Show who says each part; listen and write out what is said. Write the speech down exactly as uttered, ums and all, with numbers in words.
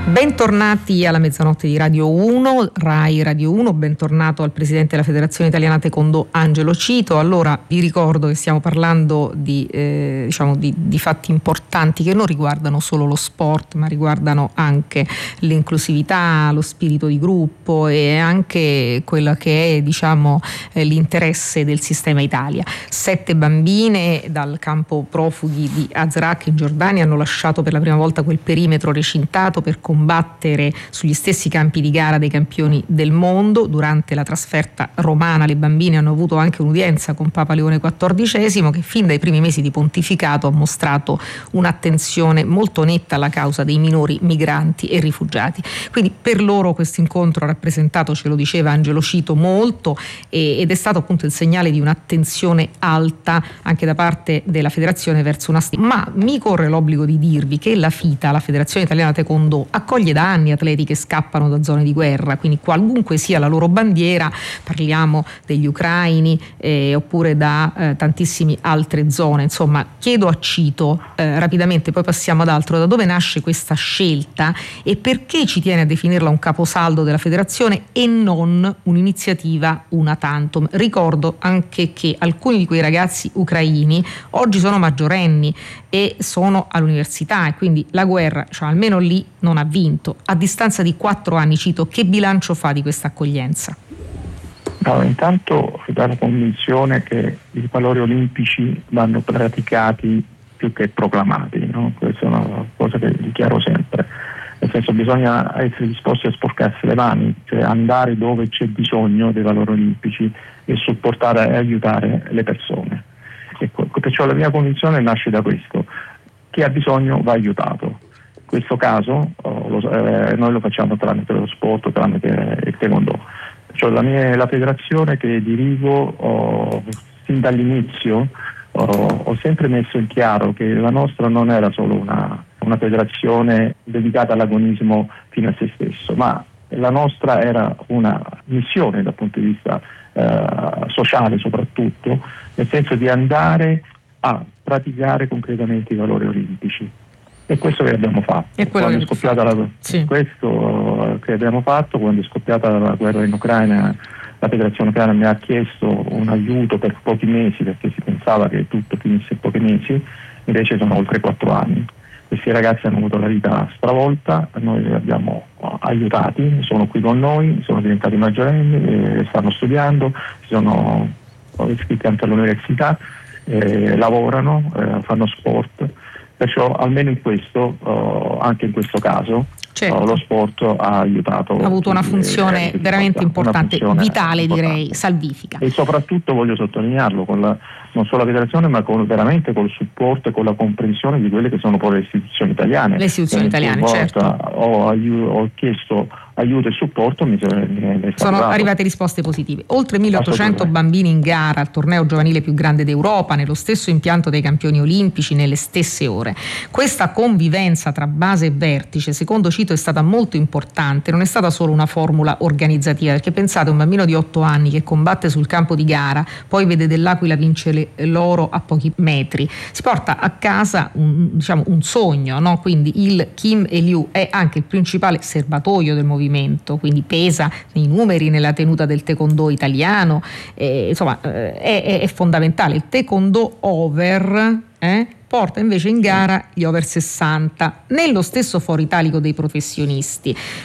Speaker 1: Bentornati alla mezzanotte di Radio uno, Rai Radio uno, bentornato al Presidente della Federazione Italiana Taekwondo Angelo Cito. Allora vi ricordo che stiamo parlando di, eh, diciamo di, di fatti importanti che non riguardano solo lo sport, ma riguardano anche l'inclusività, lo spirito di gruppo e anche quello che è, diciamo, eh, l'interesse del sistema Italia. Sette bambine dal campo profughi di Azraq in Giordania hanno lasciato per la prima volta quel perimetro recintato per combattere sugli stessi campi di gara dei campioni del mondo. Durante la trasferta romana le bambine hanno avuto anche un'udienza con Papa Leone quattordicesimo, che fin dai primi mesi di pontificato ha mostrato un'attenzione molto netta alla causa dei minori migranti e rifugiati. Quindi per loro questo incontro ha rappresentato, ce lo diceva Angelo Cito, molto e, ed è stato appunto il segnale di un'attenzione alta anche da parte della federazione verso una stima. Ma mi corre l'obbligo di dirvi che la FITA, la Federazione Italiana Taekwondo, accoglie da anni atleti che scappano da zone di guerra, quindi qualunque sia la loro bandiera, parliamo degli ucraini eh, oppure da eh, tantissime altre zone. Insomma, chiedo a Cito eh, rapidamente, poi passiamo ad altro, da dove nasce questa scelta e perché ci tiene a definirla un caposaldo della federazione e non un'iniziativa una tantum. Ricordo anche che alcuni di quei ragazzi ucraini oggi sono maggiorenni e sono all'università e quindi la guerra, cioè almeno lì, non ha vinto. A distanza di quattro anni, Cito, che bilancio fa di questa accoglienza?
Speaker 2: No, intanto dalla convinzione che i valori olimpici vanno praticati più che proclamati, no? Questa è una cosa che dichiaro sempre. Nel senso, bisogna essere disposti a sporcarsi le mani, cioè andare dove c'è bisogno dei valori olimpici e supportare e aiutare le persone. Ecco, perciò la mia convinzione nasce da questo: chi ha bisogno va aiutato. In questo caso oh, lo, eh, noi lo facciamo tramite lo sport, tramite il taekwondo. Cioè, la, mia, la federazione che dirigo oh, sin dall'inizio oh, ho sempre messo in chiaro che la nostra non era solo una, una federazione dedicata all'agonismo fino a se stesso, ma la nostra era una missione dal punto di vista eh, sociale soprattutto, nel senso di andare a praticare concretamente i valori olimpici. E questo che abbiamo fatto. Quando è scoppiata la, sì. Questo che abbiamo fatto, quando è scoppiata la guerra in Ucraina, la federazione ucraina mi ha chiesto un aiuto per pochi mesi, perché si pensava che tutto finisse in pochi mesi, invece sono oltre quattro anni. Questi ragazzi hanno avuto la vita stravolta, noi li abbiamo aiutati, sono qui con noi, sono diventati maggiorenni, stanno studiando, si sono iscritti anche all'università, eh, lavorano, eh, fanno sport. Perciò almeno in questo, uh, anche in questo caso, certo. uh, lo sport ha aiutato.
Speaker 1: Ha avuto una funzione eh, veramente importante, funzione vitale importante. Direi, salvifica.
Speaker 2: E soprattutto voglio sottolinearlo, con la, non solo la federazione, ma con, veramente col supporto e con la comprensione di quelle che sono poi le istituzioni italiane.
Speaker 1: Le istituzioni italiane, certo.
Speaker 2: Ho, aiu- ho chiesto aiuto e supporto, mi, mi, mi
Speaker 1: sono
Speaker 2: dato.
Speaker 1: arrivate risposte positive. Oltre milleottocento bambini in gara al torneo giovanile più grande d'Europa, nello stesso impianto dei campioni olimpici, nelle stesse ore. Questa convivenza tra base e vertice, secondo Cito, è stata molto importante. Non è stata solo una formula organizzativa, perché pensate, un bambino di otto anni che combatte sul campo di gara, poi vede dell'Aquila vincere l'oro a pochi metri, si porta a casa un, diciamo, un sogno, no? Quindi il Kim Il-Liu è anche il principale serbatoio del movimento, quindi pesa nei numeri, nella tenuta del taekwondo italiano, eh, insomma eh, è, è fondamentale. Il taekwondo over eh, porta invece in gara gli over sessanta nello stesso foro italico dei professionisti.